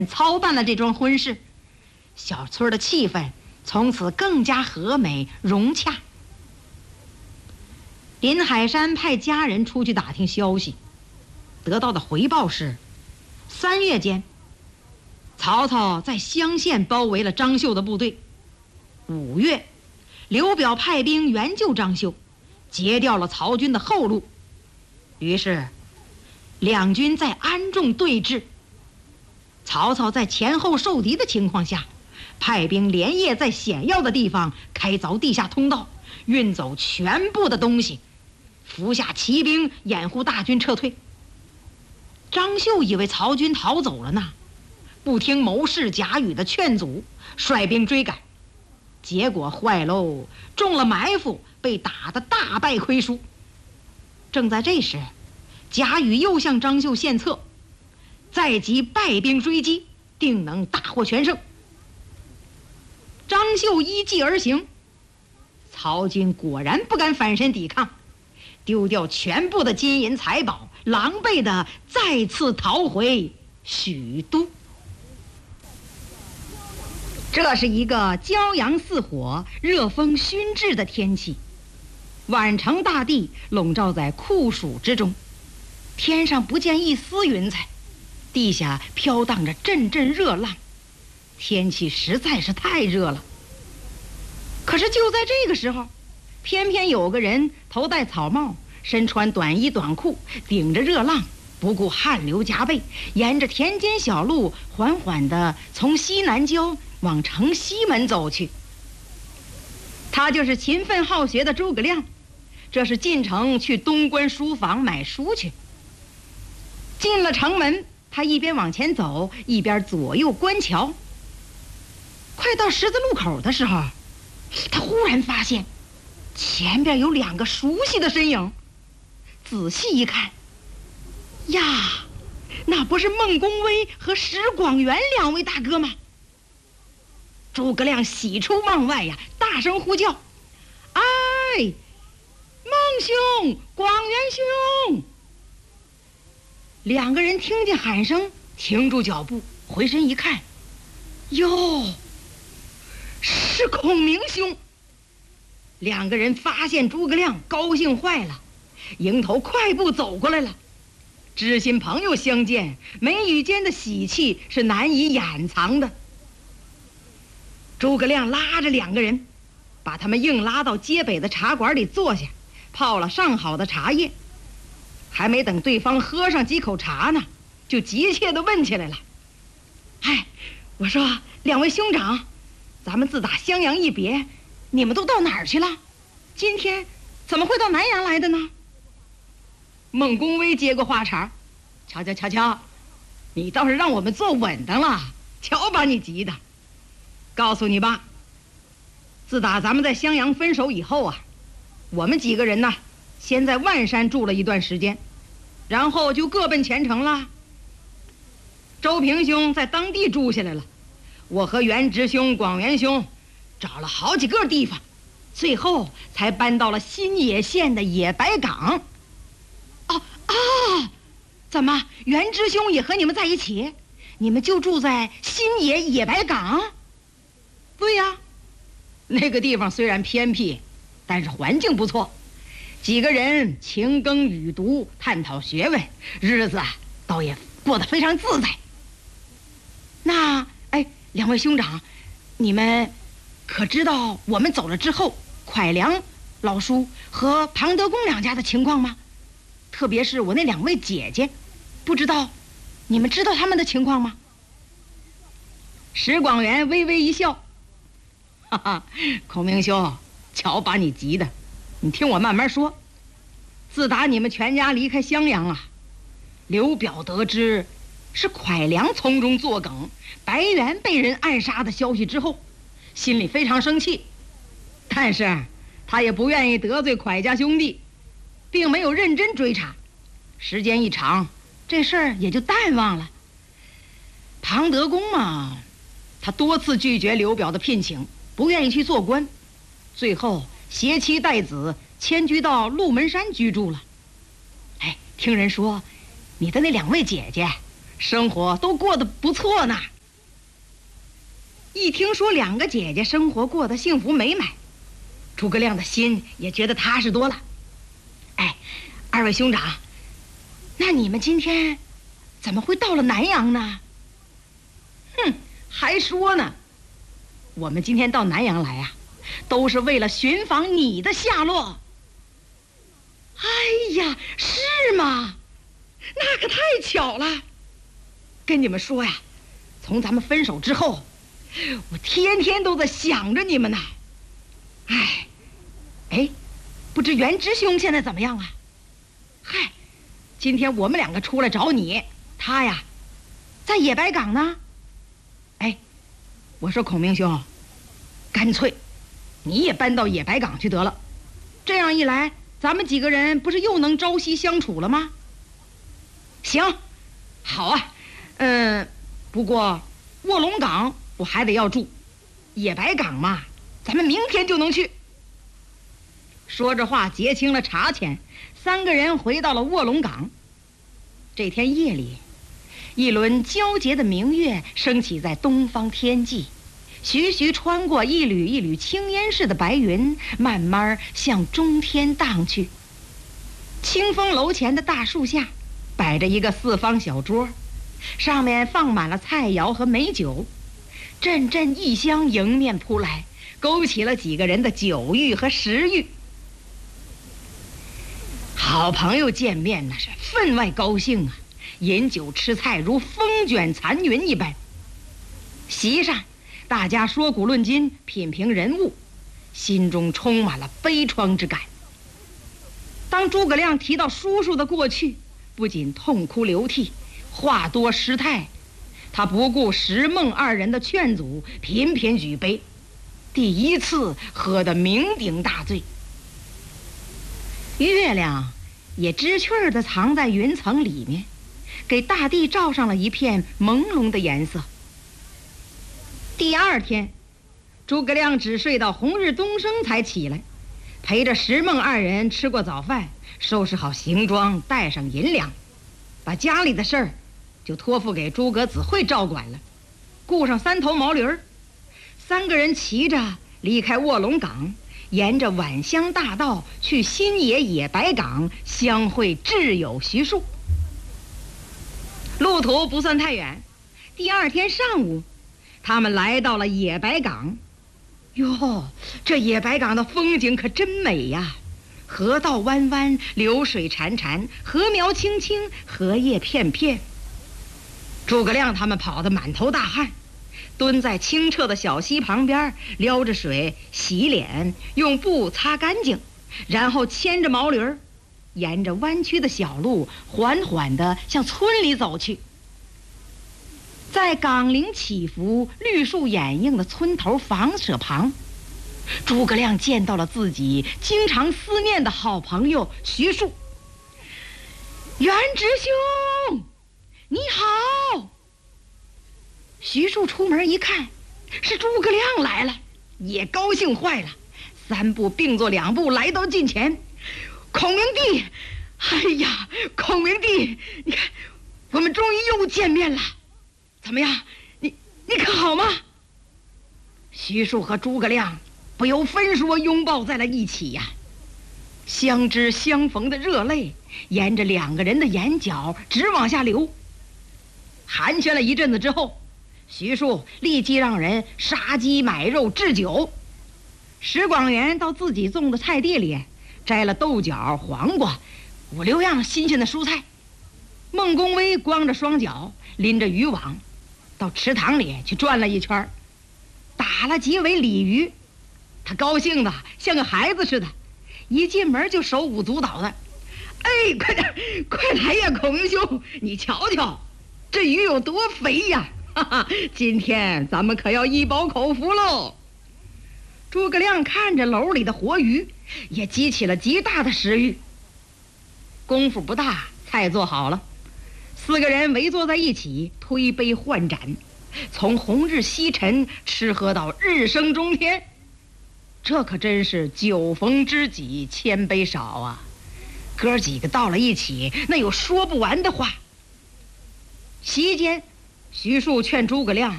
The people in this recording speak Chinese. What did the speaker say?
操办了这桩婚事，小村的气氛从此更加和美融洽。林海山派家人出去打听消息，得到的回报是，3月间，曹操在襄县包围了张绣的部队。5月，刘表派兵援救张绣，截掉了曹军的后路。于是，两军在安众对峙。曹操在前后受敌的情况下，派兵连夜在险要的地方开凿地下通道，运走全部的东西，伏下骑兵掩护大军撤退。张绣以为曹军逃走了呢，不听谋士贾诩的劝阻，率兵追赶，结果坏喽，中了埋伏，被打得大败亏输。正在这时，贾诩又向张绣献策，再集败兵追击，定能大获全胜。张绣依计而行，曹军果然不敢反身抵抗，丢掉全部的金银财宝，狼狈地再次逃回许都。这是一个骄阳似火、热风熏炙的天气，宛城大地笼罩在酷暑之中，天上不见一丝云彩，地下飘荡着阵阵热浪，天气实在是太热了。可是就在这个时候，偏偏有个人头戴草帽，身穿短衣短裤，顶着热浪，不顾汗流浃背，沿着田间小路缓缓地从西南郊往城西门走去。他就是勤奋好学的诸葛亮，这是进城去东关书房买书去。进了城门，他一边往前走，一边左右观瞧。快到十字路口的时候，他忽然发现前边有2个熟悉的身影。仔细一看，呀，那不是孟公威和石广元2位大哥吗？诸葛亮喜出望外呀，大声呼叫：“哎，孟兄，广元兄！”2个人听见喊声，停住脚步，回身一看，哟，是孔明兄。2个人发现诸葛亮，高兴坏了，迎头快步走过来了。知心朋友相见，眉宇间的喜气是难以掩藏的。诸葛亮拉着2个人，把他们硬拉到街北的茶馆里坐下，泡了上好的茶叶。还没等对方喝上几口茶呢，就急切地问起来了：“哎，我说2位兄长，咱们自打襄阳一别，你们都到哪儿去了？今天怎么会到南阳来的呢？”孟公威接过话茬：“瞧，你倒是让我们坐稳当了，瞧把你急的。告诉你吧，自打咱们在襄阳分手以后啊，我们几个人呢，先在万山住了一段时间，然后就各奔前程了。周平兄在当地住下来了，我和元直兄、广元兄找了好几个地方，最后才搬到了新野县的野白岗。怎么元直兄也和你们在一起？你们就住在新野白岗？对呀，那个地方虽然偏僻，但是环境不错，几个人勤耕雨读，探讨学问，日子倒也过得非常自在。那2位兄长，你们可知道我们走了之后，蒯良老叔和庞德公2家的情况吗？特别是我那2位姐姐，不知道你们知道他们的情况吗？石广元微微一笑：“哈哈，孔明兄，瞧把你急的，你听我慢慢说。自打你们全家离开襄阳啊，刘表得知是蒯良从中作梗，白猿被人暗杀的消息之后，心里非常生气，但是他也不愿意得罪蒯家兄弟，并没有认真追查。时间一长，这事儿也就淡忘了。庞德公嘛，他多次拒绝刘表的聘请，不愿意去做官，最后携妻带子迁居到鹿门山居住了。听人说你的那2位姐姐生活都过得不错呢。 一听说两个姐姐生活过得幸福美满，诸葛亮的心也觉得踏实多了。哎，二位兄长，那你们今天怎么会到了南阳呢？哼，还说呢，我们今天到南阳来啊，都是为了寻访你的下落。哎呀，是吗？那可太巧了。跟你们说呀，从咱们分手之后，我天天都在想着你们呢。哎，不知元直兄现在怎么样啊？嗨，今天我们两个出来找你，他呀，在野白港呢。哎，我说孔明兄，干脆你也搬到野白港去得了，这样一来，咱们几个人不是又能朝夕相处了吗？行，好啊。不过卧龙岗我还得要住，野白港嘛，咱们明天就能去。说着话，结清了茶钱，三个人回到了卧龙岗。这天夜里，一轮皎洁的明月升起在东方天际，徐徐穿过一缕一缕青烟似的白云，慢慢向中天荡去。清风楼前的大树下摆着一个四方小桌，上面放满了菜肴和美酒，阵阵异香迎面扑来，勾起了几个人的酒欲和食欲。好朋友见面那是分外高兴啊，饮酒吃菜如风卷残云一般。席上大家说古论今，品评人物，心中充满了悲怆之感。当诸葛亮提到叔叔的过去，不仅痛哭流涕，话多失态，他不顾石孟二人的劝阻，频频举杯，第一次喝得酩酊大醉。月亮也知趣儿地藏在云层里面，给大地照上了一片朦胧的颜色。第二天，诸葛亮只睡到红日东升才起来，陪着石孟二人吃过早饭，收拾好行装，带上银两，把家里的事儿就托付给诸葛子慧照管了，雇上3头毛驴儿，三个人骑着离开卧龙岗，沿着宛乡大道去新野野白港相会挚友徐庶。路途不算太远，第二天上午，他们来到了野白港。哟，这野白港的风景可真美呀！河道弯弯，流水潺潺，禾苗青青，荷叶片片。诸葛亮他们跑得满头大汗，蹲在清澈的小溪旁边，撩着水洗脸，用布擦干净，然后牵着毛驴儿，沿着弯曲的小路缓缓地向村里走去。在岗铃起伏、绿树掩映的村头房舍旁，诸葛亮见到了自己经常思念的好朋友徐庶。元直兄，你好！徐庶出门一看，是诸葛亮来了，也高兴坏了，3步并作2步来到近前。孔明弟，哎呀，孔明弟，你看，我们终于又见面了。怎么样？你可好吗？徐庶和诸葛亮不由分说拥抱在了一起呀，相知相逢的热泪沿着2个人的眼角直往下流。寒暄了一阵子之后，徐庶立即让人杀鸡买肉置酒。石广元到自己种的菜地里摘了豆角、黄瓜，5、6样新鲜的蔬菜。孟公威光着双脚，拎着渔网，到池塘里去转了一圈，打了几尾鲤鱼。他高兴的像个孩子似的，一进门就手舞足蹈的。哎，快点，快来呀，孔明兄，你瞧瞧，这鱼有多肥呀！哈哈，今天咱们可要一饱口福喽。诸葛亮看着篓里的活鱼，也激起了极大的食欲。功夫不大，菜做好了，4个人围坐在一起，推杯换盏，从红日西沉吃喝到日升中天。这可真是酒逢知己千杯少啊！哥几个到了一起，那有说不完的话。席间，徐庶劝诸葛亮